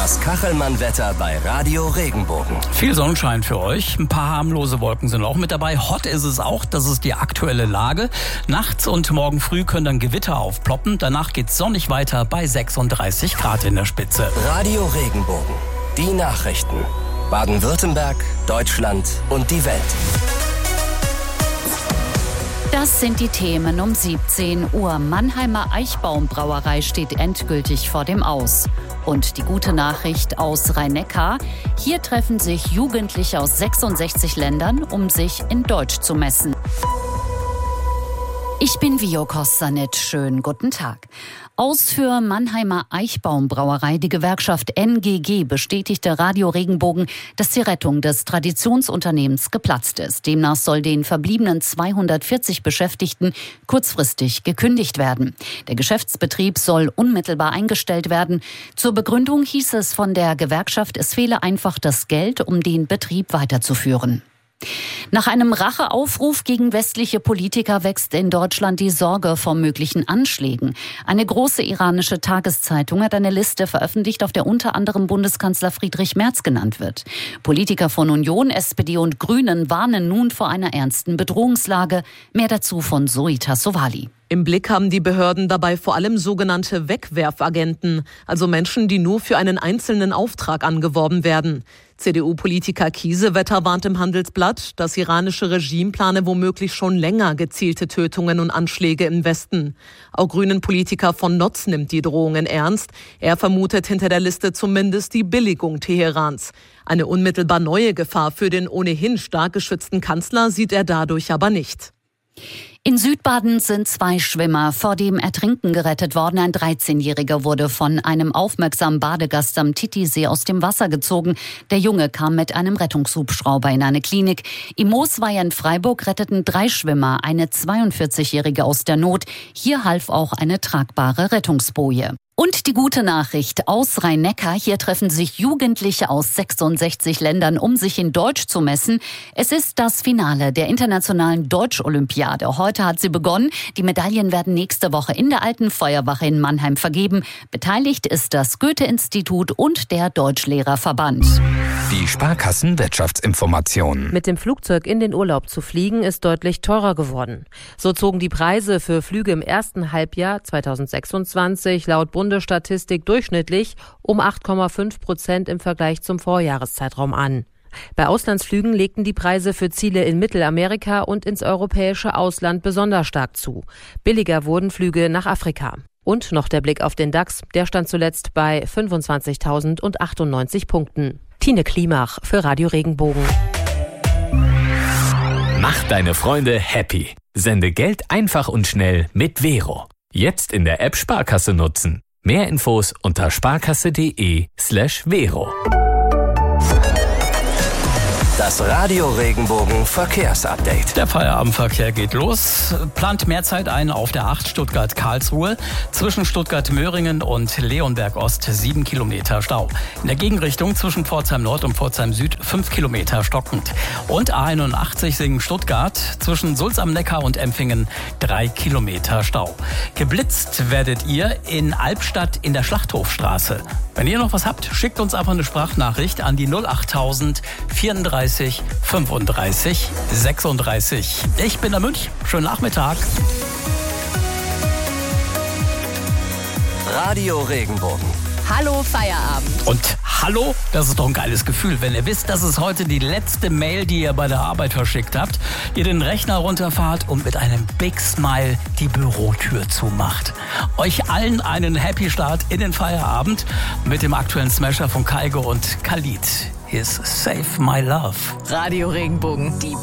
Das Kachelmann-Wetter bei Radio Regenbogen. Viel Sonnenschein für euch. Ein paar harmlose Wolken sind auch mit dabei. Hot ist es auch. Das ist die aktuelle Lage. Nachts und morgen früh können dann Gewitter aufploppen. Danach geht's sonnig weiter bei 36 Grad in der Spitze. Radio Regenbogen. Die Nachrichten. Baden-Württemberg, Deutschland und die Welt. Das sind die Themen um 17 Uhr. Mannheimer Eichbaum-Brauerei steht endgültig vor dem Aus. Und die gute Nachricht aus Rhein-Neckar. Hier treffen sich Jugendliche aus 66 Ländern, um sich in Deutsch zu messen. Ich bin Vio Kostanic. Schönen guten Tag. Aus für Mannheimer Eichbaum-Brauerei. Die Gewerkschaft NGG bestätigte Radio Regenbogen, dass die Rettung des Traditionsunternehmens geplatzt ist. Demnach soll den verbliebenen 240 Beschäftigten kurzfristig gekündigt werden. Der Geschäftsbetrieb soll unmittelbar eingestellt werden. Zur Begründung hieß es von der Gewerkschaft, es fehle einfach das Geld, um den Betrieb weiterzuführen. Nach einem Racheaufruf gegen westliche Politiker wächst in Deutschland die Sorge vor möglichen Anschlägen. Eine große iranische Tageszeitung hat eine Liste veröffentlicht, auf der unter anderem Bundeskanzler Friedrich Merz genannt wird. Politiker von Union, SPD und Grünen warnen nun vor einer ernsten Bedrohungslage. Mehr dazu von Zoe Tassovali. Im Blick haben die Behörden dabei vor allem sogenannte Wegwerfagenten, also Menschen, die nur für einen einzelnen Auftrag angeworben werden. CDU-Politiker Kiesewetter warnt im Handelsblatt, das iranische Regime plane womöglich schon länger gezielte Tötungen und Anschläge im Westen. Auch Grünen-Politiker von Notz nimmt die Drohungen ernst. Er vermutet hinter der Liste zumindest die Billigung Teherans. Eine unmittelbar neue Gefahr für den ohnehin stark geschützten Kanzler sieht er dadurch aber nicht. In Südbaden sind 2 Schwimmer vor dem Ertrinken gerettet worden. Ein 13-Jähriger wurde von einem aufmerksamen Badegast am Titisee aus dem Wasser gezogen. Der Junge kam mit einem Rettungshubschrauber in eine Klinik. Im Moosweiher in Freiburg retteten 3 Schwimmer eine 42-Jährige aus der Not. Hier half auch eine tragbare Rettungsboje. Und die gute Nachricht aus Rhein-Neckar. Hier treffen sich Jugendliche aus 66 Ländern, um sich in Deutsch zu messen. Es ist das Finale der internationalen Deutsch-Olympiade. Heute hat sie begonnen. Die Medaillen werden nächste Woche in der Alten Feuerwache in Mannheim vergeben. Beteiligt ist das Goethe-Institut und der Deutschlehrerverband. Die Sparkassen-Wirtschaftsinformation. Mit dem Flugzeug in den Urlaub zu fliegen ist deutlich teurer geworden. So zogen die Preise für Flüge im ersten Halbjahr 2026 laut Bundesstatistik durchschnittlich um 8,5% im Vergleich zum Vorjahreszeitraum an. Bei Auslandsflügen legten die Preise für Ziele in Mittelamerika und ins europäische Ausland besonders stark zu. Billiger wurden Flüge nach Afrika. Und noch der Blick auf den DAX, der stand zuletzt bei 25.098 Punkten. Tine Klimach für Radio Regenbogen. Mach deine Freunde happy. Sende Geld einfach und schnell mit Vero. Jetzt in der App Sparkasse nutzen. Mehr Infos unter sparkasse.de/Vero. Das Radio Regenbogen Verkehrsupdate. Der Feierabendverkehr geht los. Plant mehr Zeit ein auf der 8 Stuttgart-Karlsruhe. Zwischen Stuttgart-Möhringen und Leonberg-Ost 7 Kilometer Stau. In der Gegenrichtung zwischen Pforzheim-Nord und Pforzheim-Süd 5 Kilometer stockend. Und A81 Singen-Stuttgart zwischen Sulz am Neckar und Empfingen 3 Kilometer Stau. Geblitzt werdet ihr in Albstadt in der Schlachthofstraße. Wenn ihr noch was habt, schickt uns einfach eine Sprachnachricht an die 08000 34 35 36. Ich bin der Münch. Schönen Nachmittag. Radio Regenbogen. Hallo Feierabend. Und hallo, das ist doch ein geiles Gefühl, wenn ihr wisst, das ist heute die letzte Mail, die ihr bei der Arbeit verschickt habt, ihr den Rechner runterfahrt und mit einem Big Smile die Bürotür zumacht. Euch allen einen Happy Start in den Feierabend mit dem aktuellen Smasher von Kaigo und Khalid. Hier ist Save My Love. Radio Regenbogen, die